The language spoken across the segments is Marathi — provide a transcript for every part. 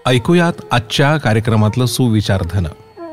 ऐकूयात आजच्या कार्यक्रमातलं सुविचारधन.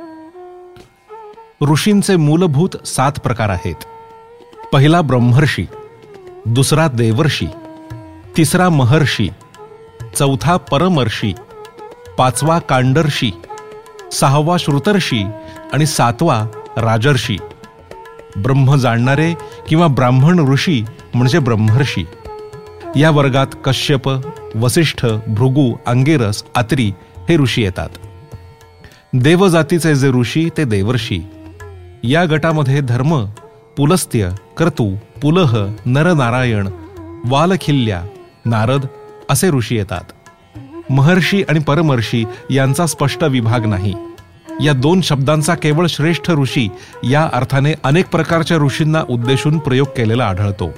ऋषींचे मूलभूत 7 प्रकार आहेत. पहिला ब्रह्मर्षी, दुसरा देवर्षी, तिसरा महर्षी, चौथा परमर्षी, पाचवा कांडर्षी, सहावा श्रुतर्षी आणि 7वा राजर्षी. ब्रह्म जाणणारे किंवा ब्राह्मण ऋषी म्हणजे ब्रह्मर्षी. या वर्गात कश्यप, वसिष्ठ, भृगु, अंगिरस, अत्री हे ऋषी येतात. देवजातीचे जे ऋषी ते देवर्षी. या गटामध्ये धर्म, पुलस्त्य, क्रतु, पुलह, नरनारायण, वालखिल्या, नारद असे ऋषी येतात. महर्षी आणि परमर्षी यांचा स्पष्ट विभाग नाही. या 2 शब्दांचा केवळ श्रेष्ठ ऋषी या अर्थाने अनेक प्रकारच्या ऋषींना उद्देशून प्रयोग केलेला आढळतो.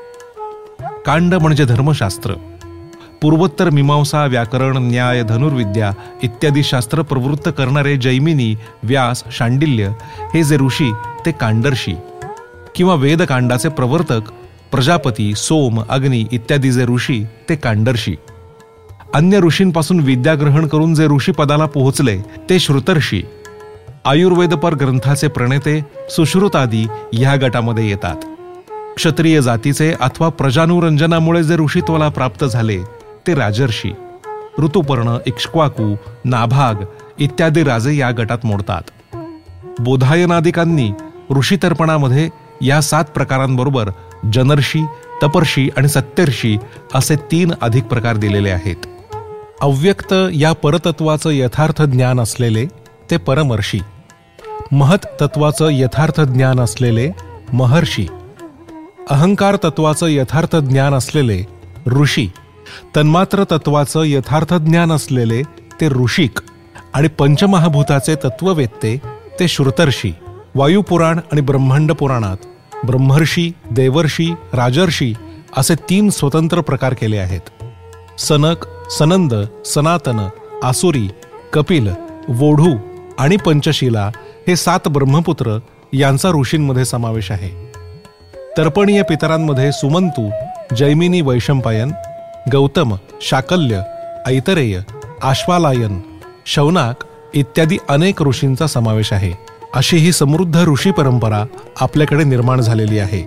कांड म्हणजे धर्मशास्त्र. पूर्वोत्तर मीमांसा, व्याकरण, न्याय, धनुर्विद्या इत्यादी शास्त्र प्रवृत्त करणारे जैमिनी, व्यास, शांडिल्य हे जे ऋषी ते कांडर्षी. किंवा वेदकांडाचे प्रवर्तक प्रजापती, सोम, अग्नी इत्यादी जे ऋषी ते कांडर्षी. अन्य ऋषींपासून विद्या ग्रहण करून जे ऋषी पदाला पोहोचले ते श्रुतर्षी. आयुर्वेदपर ग्रंथाचे प्रणेते सुश्रुतादी ह्या गटामध्ये येतात. क्षत्रिय जातीचे अथवा प्रजानुरंजनामुळे जे ऋषित्वाला प्राप्त झाले ते राजर्षी. ऋतुपर्ण, इक्ष्वाकू, नाभाग इत्यादी राजे या गटात मोडतात. बोधायनादिकांनी ऋषितर्पणामध्ये या 7 प्रकारांबरोबर जनर्षी, तपर्षी आणि सत्यर्षी असे 3 अधिक प्रकार दिलेले आहेत. अव्यक्त या परतत्वाचं यथार्थ ज्ञान असलेले ते परमर्षी. महत तत्वाचं यथार्थ ज्ञान असलेले महर्षी. अहंकार तत्वाचं यथार्थ ज्ञान असलेले ऋषी. तन्मात्र तत्वाचं यथार्थ ज्ञान असलेले ते ऋषिक. आणि पंचमहाभूताचे तत्ववेत्ते ते श्रुतर्षी. वायुपुराण आणि ब्रह्मांड पुराणात ब्रह्मर्षी, देवर्षी, राजर्षी असे 3 स्वतंत्र प्रकार केले आहेत. सनक, सनंद, सनातन, आसुरी, कपिल, वोढू आणि पंचशिला हे 7 ब्रह्मपुत्र यांचा ऋषींमध्ये समावेश आहे. तर्पणीय पितरांमध्ये सुमंतू, जैमिनी, वैशंपायन, गौतम, शाकल्य, ऐतरेय, आश्वालायन, शौनाक इत्यादी अनेक ऋषींचा समावेश आहे. अशी ही समृद्ध ऋषी परंपरा आपल्याकडे निर्माण झालेली आहे.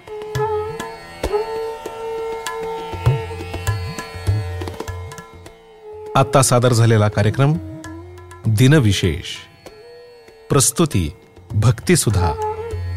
आता सादर झालेला कार्यक्रम दिनविशेष. प्रस्तुती भक्तिसुधा.